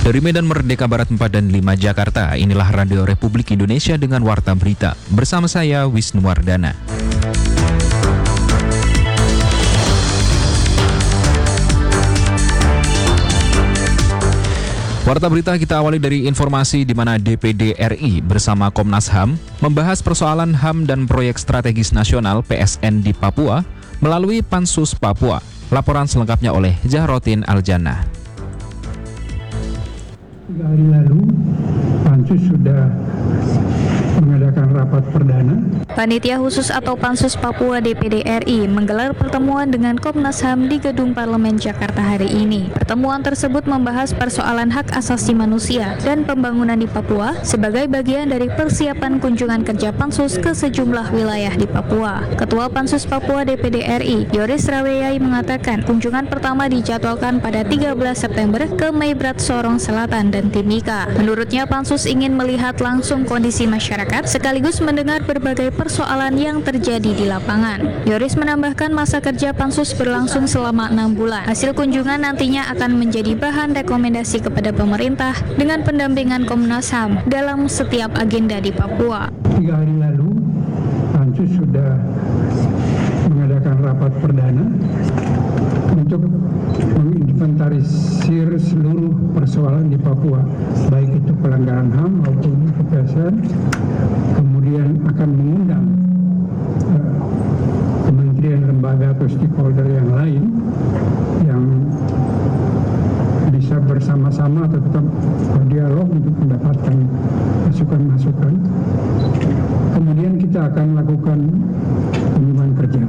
Dari Medan Merdeka Barat 4 dan 5 Jakarta, inilah Radio Republik Indonesia dengan Warta Berita. Bersama saya, Wisnu Wardana. Warta Berita kita awali dari informasi di mana DPD RI bersama Komnas HAM membahas persoalan HAM dan proyek strategis nasional PSN di Papua melalui Pansus Papua. Laporan selengkapnya oleh Zahrotin Aljannah. 3 hari lalu, Pansus sudah mengadakan rapat perdana. Panitia khusus atau Pansus Papua DPD RI menggelar pertemuan dengan Komnas HAM di Gedung Parlemen Jakarta hari ini. Pertemuan tersebut membahas persoalan hak asasi manusia dan pembangunan di Papua sebagai bagian dari persiapan kunjungan kerja Pansus ke sejumlah wilayah di Papua. Ketua Pansus Papua DPD RI, Yoris Raweyai mengatakan kunjungan pertama dijadwalkan pada 13 September ke Meibrat Sorong Selatan dan Timika. Menurutnya Pansus ingin melihat langsung kondisi masyarakat sekaligus mendengar berbagai persoalan yang terjadi di lapangan. Yoris menambahkan masa kerja Pansus berlangsung selama 6 bulan. Hasil kunjungan nantinya akan menjadi bahan rekomendasi kepada pemerintah dengan pendampingan Komnas HAM dalam setiap agenda di Papua. 3 hari lalu, Pansus sudah mengadakan rapat perdana untuk menginventarisir seluruh persoalan di Papua, baik itu pelanggaran HAM maupun PSN. Kemudian akan mengundang kementerian, lembaga atau stakeholder yang lain yang bisa bersama-sama atau tetap berdialog untuk mendapatkan masukan-masukan. Kemudian kita akan lakukan kunjungan kerja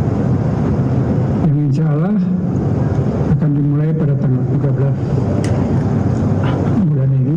yang insya Allah akan dimulai pada tanggal 13 bulan ini.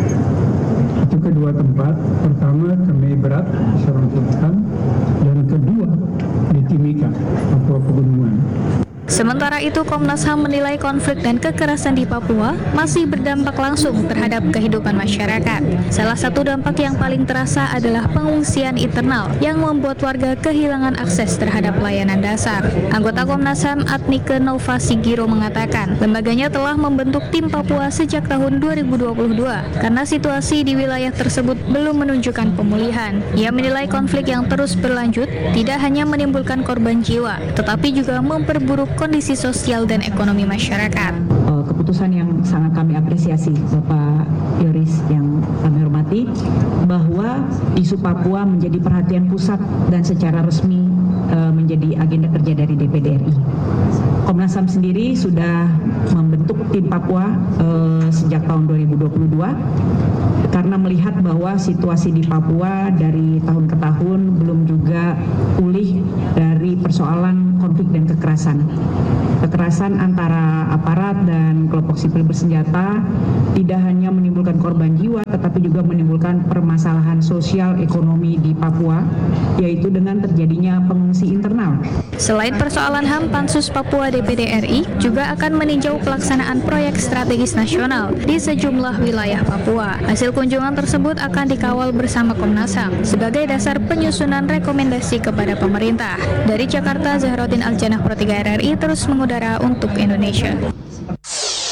Itu kedua tempat, pertama ke Meibrat, Sorong Selatan, dan kedua di Timika, Papua Pegunungan. Sementara itu, Komnas HAM menilai konflik dan kekerasan di Papua masih berdampak langsung terhadap kehidupan masyarakat. Salah satu dampak yang paling terasa adalah pengungsian internal yang membuat warga kehilangan akses terhadap layanan dasar. Anggota Komnas HAM Adnike Nova Sigiro mengatakan, lembaganya telah membentuk tim Papua sejak tahun 2022 karena situasi di wilayah tersebut belum menunjukkan pemulihan. Ia menilai konflik yang terus berlanjut tidak hanya menimbulkan korban jiwa, tetapi juga memperburuk kondisi sosial dan ekonomi masyarakat. Keputusan yang sangat kami apresiasi, Bapak Yoris yang kami hormati, bahwa isu Papua menjadi perhatian pusat dan secara resmi menjadi agenda kerja dari DPD RI. Komnas HAM sendiri sudah membentuk tim Papua sejak tahun 2022 karena melihat bahwa situasi di Papua dari tahun ke tahun belum juga pulih dari persoalan konflik dan kekerasan. Kekerasan antara aparat dan kelompok sipil bersenjata tidak hanya menimbulkan korban jiwa, tetapi juga menimbulkan permasalahan sosial ekonomi di Papua, yaitu dengan terjadinya pengungsi internal. Selain persoalan HAM, Pansus Papua DPD RI juga akan meninjau pelaksanaan proyek strategis nasional di sejumlah wilayah Papua. Hasil kunjungan tersebut akan dikawal bersama Komnas HAM sebagai dasar penyusunan rekomendasi kepada pemerintah. Dari Jakarta, Zahrotin Aljannah, Pro 3 RRI terus mengudara untuk Indonesia.